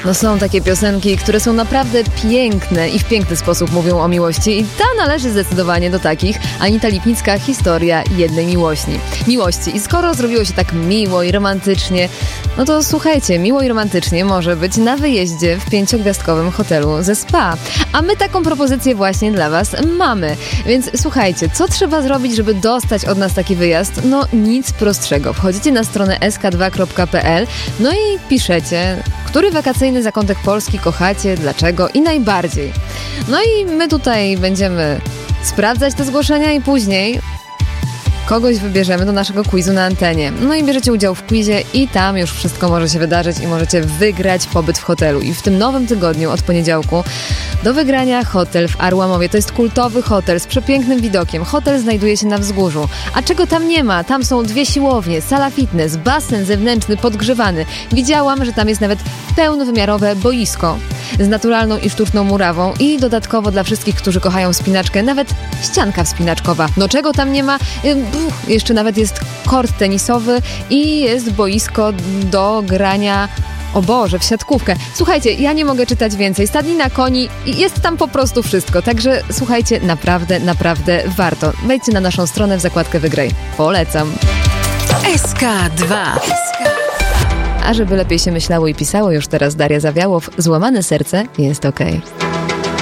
No są takie piosenki, które są naprawdę piękne i w piękny sposób mówią o miłości i ta należy zdecydowanie do takich. Anita Lipnicka, historia jednej miłości. I skoro zrobiło się tak miło i romantycznie, no to słuchajcie, miło i romantycznie może być na wyjeździe w 5-gwiazdkowym hotelu ze spa. A my taką propozycję właśnie dla Was mamy. Więc słuchajcie, co trzeba zrobić, żeby dostać od nas taki wyjazd? No nic prostszego. Wchodzicie na stronę sk2.pl, no i piszecie, który wakacyjny zakątek Polski kochacie, dlaczego i najbardziej. No i my tutaj będziemy sprawdzać te zgłoszenia i później kogoś wybierzemy do naszego quizu na antenie. No i bierzecie udział w quizie i tam już wszystko może się wydarzyć i możecie wygrać pobyt w hotelu. I w tym nowym tygodniu od poniedziałku do wygrania hotel w Arłamowie. To jest kultowy hotel z przepięknym widokiem. Hotel znajduje się na wzgórzu. A czego tam nie ma? Tam są 2 siłownie, sala fitness, basen zewnętrzny podgrzewany. Widziałam, że tam jest nawet pełnowymiarowe boisko z naturalną i sztuczną murawą i dodatkowo dla wszystkich, którzy kochają wspinaczkę, nawet ścianka wspinaczkowa. No czego tam nie ma? Jeszcze nawet jest kort tenisowy i jest boisko do grania, o Boże, w siatkówkę. Słuchajcie, ja nie mogę czytać więcej. Stadnina koni i jest tam po prostu wszystko. Także słuchajcie, naprawdę warto. Wejdźcie na naszą stronę w zakładkę Wygraj. Polecam. SK2. A żeby lepiej się myślało i pisało, już teraz Daria Zawiałow, Złamane serce jest okej.